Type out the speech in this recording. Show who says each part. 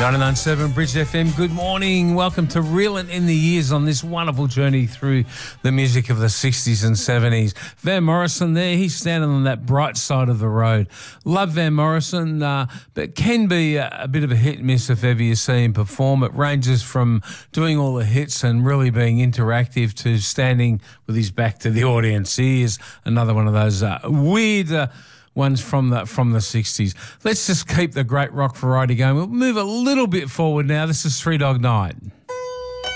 Speaker 1: 99.7 Bridge FM, good morning. Welcome to Reelin' in the Years on this wonderful journey through the music of the 60s and 70s. Van Morrison there, he's standing on that bright side of the road. Love Van Morrison, but can be a bit of a hit and miss if ever you see him perform. It ranges from doing all the hits and really being interactive to standing with his back to the audience. He is another one of those weird ones from the 60s. Let's just keep the great rock variety going. We'll move a little bit forward now. This is Three Dog Night.